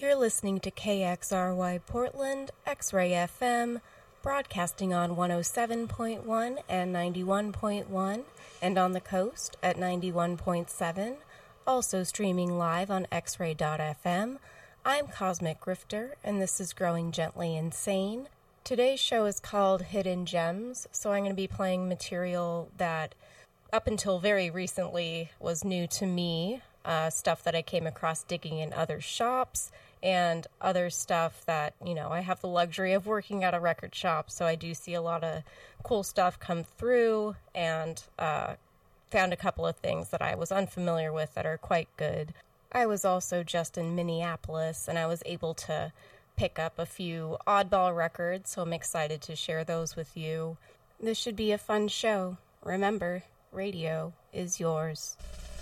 You're listening to KXRY Portland, X-Ray FM, broadcasting on 107.1 and 91.1, and on the coast at 91.7, also streaming live on xray.fm. I'm Cosmic Grifter, and this is Growing Gently Insane. Today's show is called Hidden Gems, so I'm going to be playing material that, up until very recently, was new to me, stuff that I came across digging in other shops, and other stuff that, I have the luxury of working at a record shop, so I do see a lot of cool stuff come through, and found a couple of things that I was unfamiliar with that are quite good. I was also just in Minneapolis, and I was able to pick up a few oddball records, so I'm excited to share those with you. This should be a fun show. Remember, radio is yours.